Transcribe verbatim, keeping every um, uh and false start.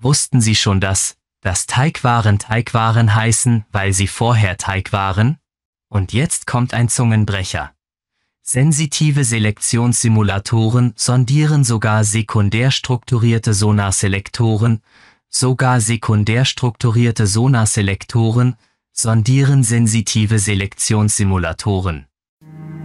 Wussten Sie schon, dass, dass Teigwaren Teigwaren heißen, weil sie vorher Teig waren? Und jetzt kommt ein Zungenbrecher. Sensitive Selektionssimulatoren sondieren sogar sekundär strukturierte Sonarselektoren, sogar sekundär strukturierte Sonarselektoren sondieren sensitive Selektionssimulatoren.